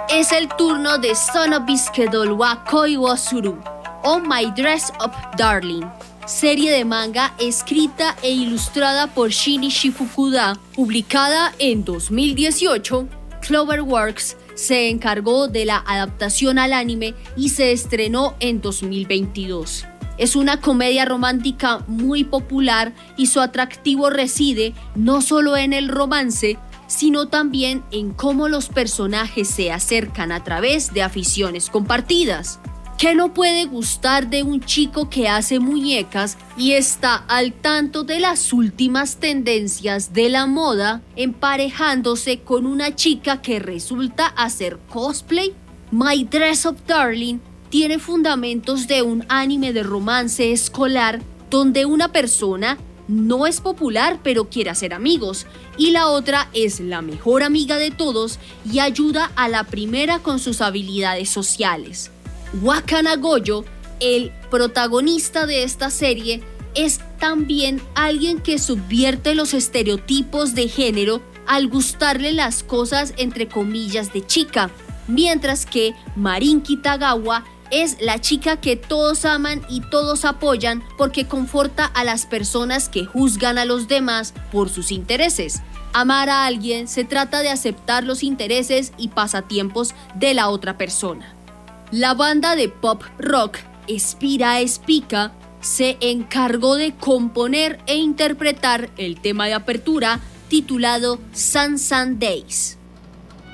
Es el turno de Sonobiskedol wa Koi wo Suru o My Dress Up Darling, serie de manga escrita e ilustrada por Shinichi Fukuda, publicada en 2018. Cloverworks se encargó de la adaptación al anime y se estrenó en 2022. Es una comedia romántica muy popular y su atractivo reside no solo en el romance, sino también en cómo los personajes se acercan a través de aficiones compartidas. ¿Qué no puede gustar de un chico que hace muñecas y está al tanto de las últimas tendencias de la moda, emparejándose con una chica que resulta hacer cosplay? My Dress Up Darling tiene fundamentos de un anime de romance escolar donde una persona no es popular pero quiere hacer amigos y la otra es la mejor amiga de todos y ayuda a la primera con sus habilidades sociales. Wakana Goyo, el protagonista de esta serie, es también alguien que subvierte los estereotipos de género al gustarle las cosas entre comillas de chica, mientras que Marin Kitagawa es la chica que todos aman y todos apoyan porque conforta a las personas que juzgan a los demás por sus intereses. Amar a alguien se trata de aceptar los intereses y pasatiempos de la otra persona. La banda de pop rock Espira Espica se encargó de componer e interpretar el tema de apertura titulado Sun Sun Days.